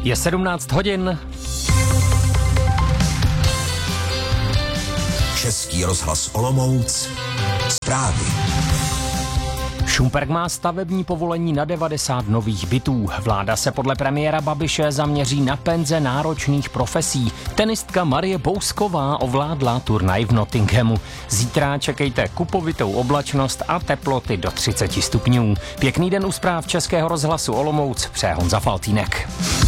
Je 17 hodin. Český rozhlas Olomouc. Zprávy. Šumperk má stavební povolení na 90 nových bytů. Vláda se podle premiéra Babiše zaměří na penze náročných profesí. Tenistka Marie Bousková ovládla turnaj v Nottinghamu. Zítra čekejte kupovitou oblačnost a teploty do 30 stupňů. Pěkný den u zpráv Českého rozhlasu Olomouc, přeje Honza Faltýnek.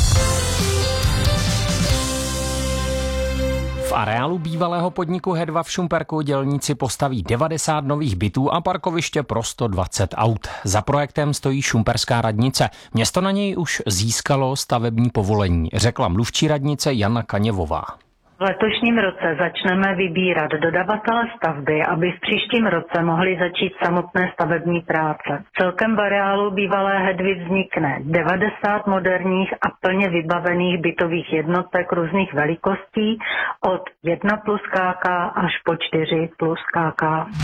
V areálu bývalého podniku Hedva v Šumperku dělníci postaví 90 nových bytů a parkoviště pro 120 aut. Za projektem stojí šumperská radnice. Město na něj už získalo stavební povolení, řekla mluvčí radnice Jana Kaněvová. V letošním roce začneme vybírat dodavatele stavby, aby v příštím roce mohly začít samotné stavební práce. Celkem v areálu bývalé Hedvy vznikne 90 moderních a plně vybavených bytových jednotek různých velikostí od 1 plus KK až po 4 plus KK.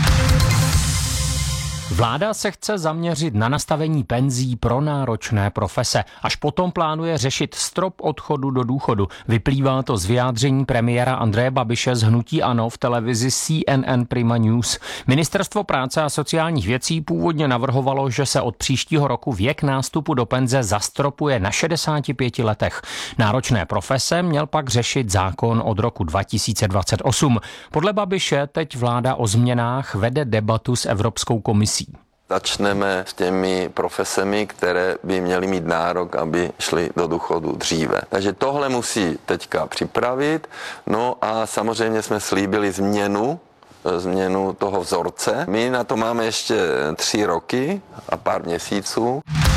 Vláda se chce zaměřit na nastavení penzí pro náročné profese. Až potom plánuje řešit strop odchodu do důchodu. Vyplývá to z vyjádření premiéra Andreje Babiše z hnutí ANO v televizi CNN Prima News. Ministerstvo práce a sociálních věcí původně navrhovalo, že se od příštího roku věk nástupu do penze zastropuje na 65 letech. Náročné profese měl pak řešit zákon od roku 2028. Podle Babiše teď vláda o změnách vede debatu s Evropskou komisí. Začneme s těmi profesemi, které by měly mít nárok, aby šly do důchodu dříve. Takže tohle musí teďka připravit. No a samozřejmě jsme slíbili změnu toho vzorce. My na to máme ještě 3 roky a pár měsíců.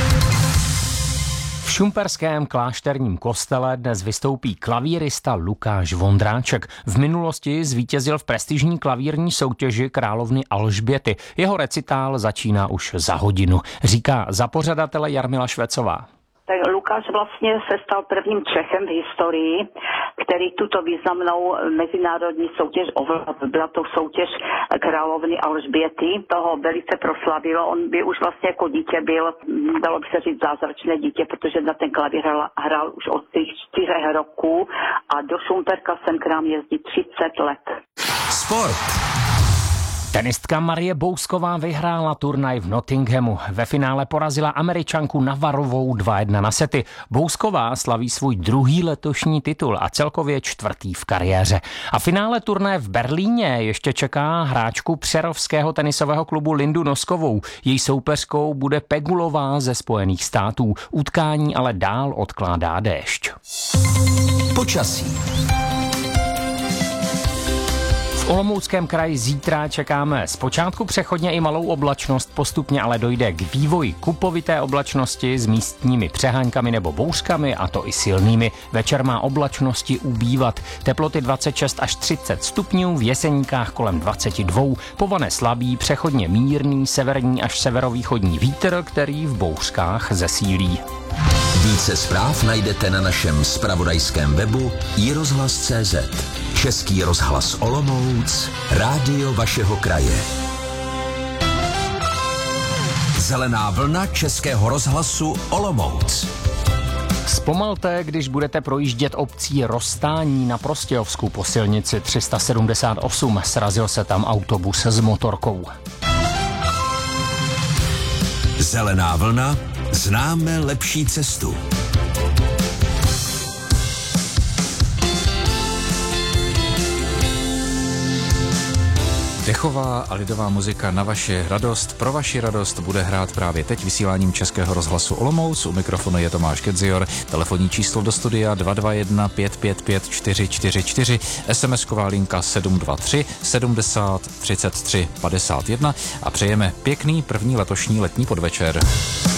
V šumperském klášterním kostele dnes vystoupí klavírista Lukáš Vondráček. V minulosti zvítězil v prestižní klavírní soutěži královny Alžběty. Jeho recitál začíná už za hodinu, říká za pořadatele Jarmila Švecová. Tak Lukáš vlastně se stal prvním Čechem v historii, který tuto významnou mezinárodní soutěž ovládl. Byla to soutěž královny Alžběty, toho velice proslavilo. On by už vlastně jako dítě byl, dalo by se říct, zázračné dítě, protože na ten klavír hrál už od těch 4 roků a do Šumperka sem k nám jezdí 30 let. Sport. Tenistka Marie Bousková vyhrála turnaj v Nottinghamu. Ve finále porazila Američanku Navarovou 2-1 na sety. Bousková slaví svůj 2. letošní titul a celkově 4. v kariéře. A finále turnaje v Berlíně ještě čeká hráčku přerovského tenisového klubu Lindu Noskovou. Její soupeřkou bude Pegulová ze Spojených států. Utkání ale dál odkládá déšť. Počasí. V Olomouckém kraji zítra čekáme zpočátku přechodně i malou oblačnost, postupně ale dojde k vývoji kupovité oblačnosti s místními přeháňkami nebo bouřkami, a to i silnými. Večer má oblačnosti ubývat. Teploty 26 až 30 stupňů, v Jeseníkách kolem 22, povane slabý, přechodně mírný severní až severovýchodní vítr, který v bouřkách zesílí. Více zpráv najdete na našem zpravodajském webu iRozhlas.cz. Český rozhlas Olomouc, rádio vašeho kraje. Zelená vlna Českého rozhlasu Olomouc. Zpomalte, když budete projíždět obcí Rozstání na Prostějovsku po silnici 378. Srazil se tam autobus s motorkou. Zelená vlna, známe lepší cestu. Dechová a lidová muzika na vaši radost, pro vaši radost bude hrát právě teď vysíláním Českého rozhlasu Olomouc. U mikrofonu je Tomáš Kedzior, telefonní číslo do studia 221 555 444, SMS-ková linka 723 70 33 51 a přejeme pěkný první letošní letní podvečer.